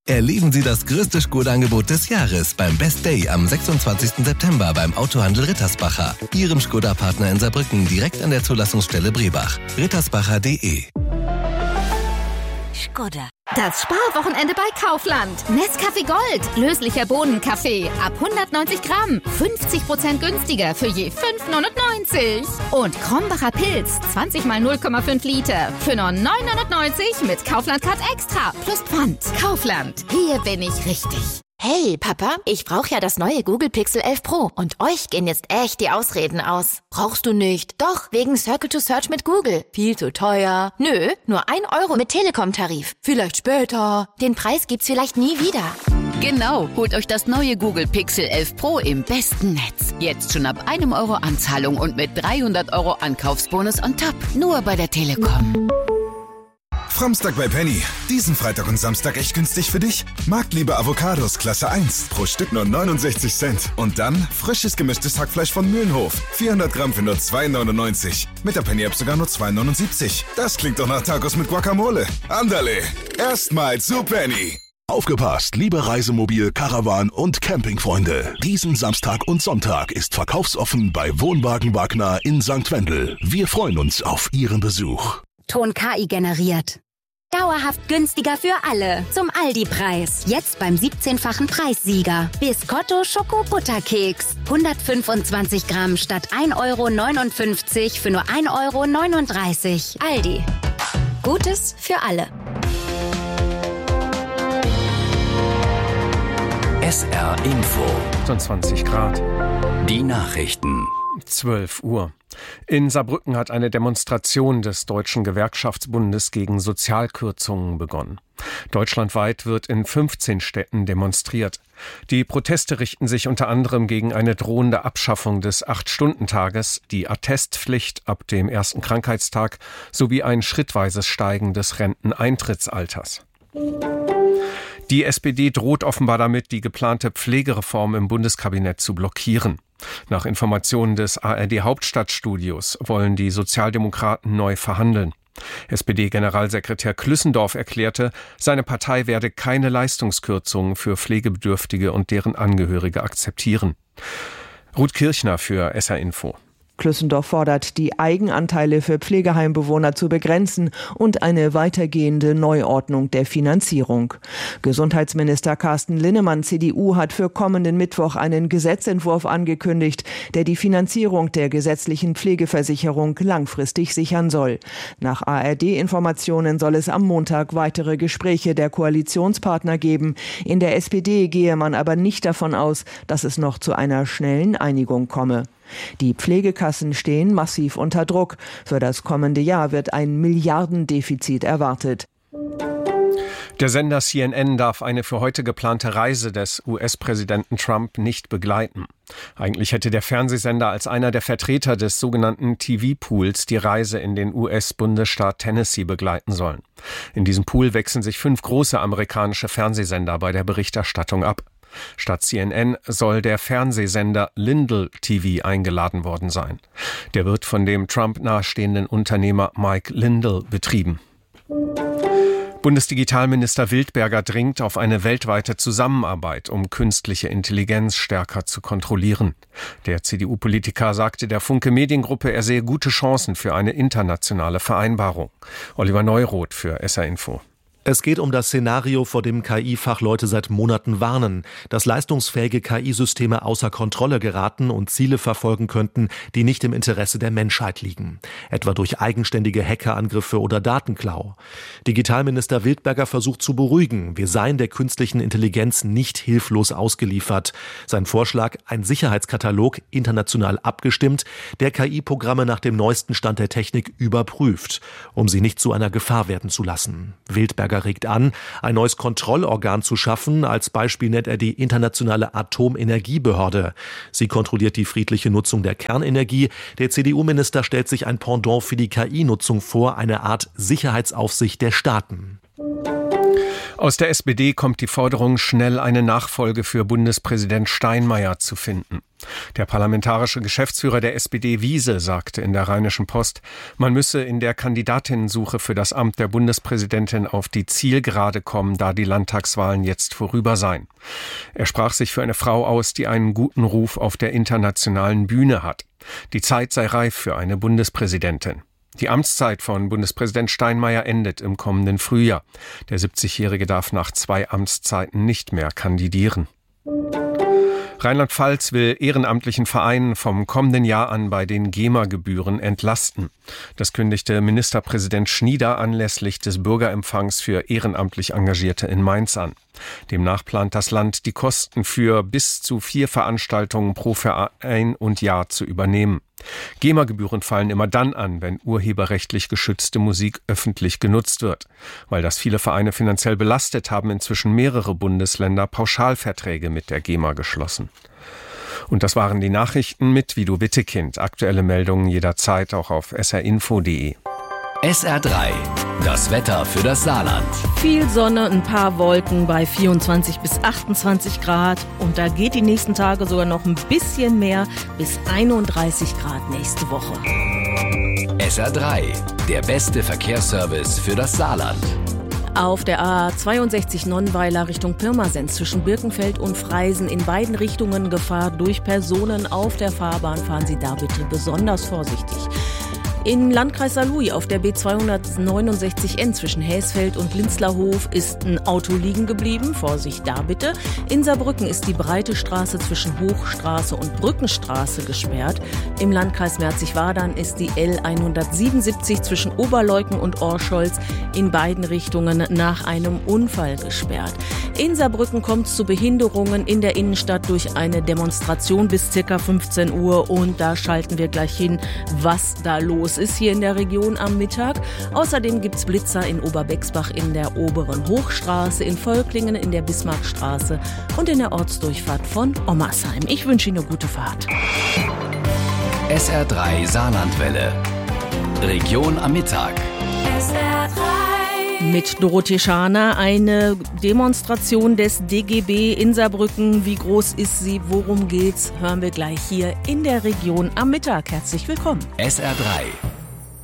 Erleben Sie das größte Skoda-Angebot des Jahres beim Best Day am 26. September beim Autohandel Rittersbacher. Ihrem Skoda-Partner in Saarbrücken direkt an der Zulassungsstelle Brebach. rittersbacher.de. Skoda. Das Sparwochenende bei Kaufland. Nescafé Gold. Löslicher Bohnenkaffee. Ab 190 Gramm. 50% günstiger für je 5,99. Und Krombacher Pilz. 20 mal 0,5 Liter. Für nur 9,99 mit Kaufland Card Extra. Plus Pfand. Kaufland. Hier bin ich richtig. Hey, Papa, ich brauche ja das neue Google Pixel 11 Pro. Und euch gehen jetzt echt die Ausreden aus. Brauchst du nicht? Doch, wegen Circle to Search mit Google. Viel zu teuer. Nö, nur 1 Euro mit Telekom-Tarif. Vielleicht später. Den Preis gibt's vielleicht nie wieder. Genau, holt euch das neue Google Pixel 11 Pro im besten Netz. Jetzt schon ab 1 Euro Anzahlung und mit 300 Euro Ankaufsbonus on top. Nur bei der Telekom. Framstag bei Penny. Diesen Freitag und Samstag echt günstig für dich? Marktliebe Avocados Klasse 1. Pro Stück nur 69 Cent. Und dann frisches gemischtes Hackfleisch von Mühlenhof. 400 Gramm für nur 2,99. Mit der Penny-App sogar nur 2,79. Das klingt doch nach Tacos mit Guacamole. Andale. Erstmals zu Penny. Aufgepasst, liebe Reisemobil-, Caravan- und Campingfreunde. Diesen Samstag und Sonntag ist verkaufsoffen bei Wohnwagen Wagner in St. Wendel. Wir freuen uns auf Ihren Besuch. Ton KI generiert. Dauerhaft günstiger für alle. Zum Aldi-Preis. Jetzt beim 17-fachen Preissieger. Biscotto Schoko-Butterkeks. 125 Gramm statt 1,59 € für nur 1,39 €. Aldi. Gutes für alle. SR Info. 28 Grad. Die Nachrichten. 12 Uhr. In Saarbrücken hat eine Demonstration des Deutschen Gewerkschaftsbundes gegen Sozialkürzungen begonnen. Deutschlandweit wird in 15 Städten demonstriert. Die Proteste richten sich unter anderem gegen eine drohende Abschaffung des 8-Stunden-Tages, die Attestpflicht ab dem ersten Krankheitstag sowie ein schrittweises Steigen des Renteneintrittsalters. Die SPD droht offenbar damit, die geplante Pflegereform im Bundeskabinett zu blockieren. Nach Informationen des ARD-Hauptstadtstudios wollen die Sozialdemokraten neu verhandeln. SPD-Generalsekretär Klüssendorf erklärte, seine Partei werde keine Leistungskürzungen für Pflegebedürftige und deren Angehörige akzeptieren. Ruth Kirchner für SR Info. Klüssendorf fordert, die Eigenanteile für Pflegeheimbewohner zu begrenzen und eine weitergehende Neuordnung der Finanzierung. Gesundheitsminister Carsten Linnemann, CDU, hat für kommenden Mittwoch einen Gesetzentwurf angekündigt, der die Finanzierung der gesetzlichen Pflegeversicherung langfristig sichern soll. Nach ARD-Informationen soll es am Montag weitere Gespräche der Koalitionspartner geben. In der SPD gehe man aber nicht davon aus, dass es noch zu einer schnellen Einigung komme. Die Pflegekassen stehen massiv unter Druck. Für das kommende Jahr wird ein Milliardendefizit erwartet. Der Sender CNN darf eine für heute geplante Reise des US-Präsidenten Trump nicht begleiten. Eigentlich hätte der Fernsehsender als einer der Vertreter des sogenannten TV-Pools die Reise in den US-Bundesstaat Tennessee begleiten sollen. In diesem Pool wechseln sich 5 große amerikanische Fernsehsender bei der Berichterstattung ab. Statt CNN soll der Fernsehsender Lindell TV eingeladen worden sein. Der wird von dem Trump nahestehenden Unternehmer Mike Lindell betrieben. Bundesdigitalminister Wildberger dringt auf eine weltweite Zusammenarbeit, um künstliche Intelligenz stärker zu kontrollieren. Der CDU-Politiker sagte der Funke Mediengruppe, er sehe gute Chancen für eine internationale Vereinbarung. Oliver Neuroth für SR Info. Es geht um das Szenario, vor dem KI-Fachleute seit Monaten warnen, dass leistungsfähige KI-Systeme außer Kontrolle geraten und Ziele verfolgen könnten, die nicht im Interesse der Menschheit liegen, etwa durch eigenständige Hackerangriffe oder Datenklau. Digitalminister Wildberger versucht zu beruhigen, wir seien der künstlichen Intelligenz nicht hilflos ausgeliefert. Sein Vorschlag, ein Sicherheitskatalog, international abgestimmt, der KI-Programme nach dem neuesten Stand der Technik überprüft, um sie nicht zu einer Gefahr werden zu lassen. Wildberger regt an, ein neues Kontrollorgan zu schaffen. Als Beispiel nennt er die Internationale Atomenergiebehörde. Sie kontrolliert die friedliche Nutzung der Kernenergie. Der CDU-Minister stellt sich ein Pendant für die KI-Nutzung vor, eine Art Sicherheitsaufsicht der Staaten. Aus der SPD kommt die Forderung, schnell eine Nachfolge für Bundespräsident Steinmeier zu finden. Der parlamentarische Geschäftsführer der SPD Wiese sagte in der Rheinischen Post, man müsse in der Kandidatinnensuche für das Amt der Bundespräsidentin auf die Zielgerade kommen, da die Landtagswahlen jetzt vorüber seien. Er sprach sich für eine Frau aus, die einen guten Ruf auf der internationalen Bühne hat. Die Zeit sei reif für eine Bundespräsidentin. Die Amtszeit von Bundespräsident Steinmeier endet im kommenden Frühjahr. Der 70-Jährige darf nach 2 Amtszeiten nicht mehr kandidieren. Rheinland-Pfalz will ehrenamtlichen Vereinen vom kommenden Jahr an bei den GEMA-Gebühren entlasten. Das kündigte Ministerpräsident Schnieder anlässlich des Bürgerempfangs für ehrenamtlich Engagierte in Mainz an. Demnach plant das Land, die Kosten für bis zu 4 Veranstaltungen pro Verein und Jahr zu übernehmen. GEMA-Gebühren fallen immer dann an, wenn urheberrechtlich geschützte Musik öffentlich genutzt wird. Weil das viele Vereine finanziell belastet, haben inzwischen mehrere Bundesländer Pauschalverträge mit der GEMA geschlossen. Und das waren die Nachrichten mit Vido Wittekind. Aktuelle Meldungen jederzeit auch auf srinfo.de. SR3, das Wetter für das Saarland. Viel Sonne, ein paar Wolken bei 24 bis 28 Grad. Und da geht die nächsten Tage sogar noch ein bisschen mehr, bis 31 Grad nächste Woche. SR3, der beste Verkehrsservice für das Saarland. Auf der A62 Nonnweiler Richtung Pirmasens zwischen Birkenfeld und Freisen in beiden Richtungen Gefahr durch Personen auf der Fahrbahn. Fahren Sie da bitte besonders vorsichtig. Im Landkreis Saarlouis auf der B269N zwischen Häsfeld und Linzlerhof ist ein Auto liegen geblieben. Vorsicht da bitte. In Saarbrücken ist die breite Straße zwischen Hochstraße und Brückenstraße gesperrt. Im Landkreis Merzig-Wadern ist die L177 zwischen Oberleuken und Orscholz in beiden Richtungen nach einem Unfall gesperrt. In Saarbrücken kommt es zu Behinderungen in der Innenstadt durch eine Demonstration bis ca. 15 Uhr. Und da schalten wir gleich hin, was da los ist hier in der Region am Mittag. Außerdem gibt es Blitzer in Oberbexbach in der oberen Hochstraße, in Völklingen in der Bismarckstraße und in der Ortsdurchfahrt von Ommersheim. Ich wünsche Ihnen eine gute Fahrt. SR3 Saarlandwelle. Region am Mittag. SR3. Mit Dorothee Schaner, eine Demonstration des DGB in Saarbrücken. Wie groß ist sie? Worum geht's? Hören wir gleich hier in der Region am Mittag. Herzlich willkommen. SR3.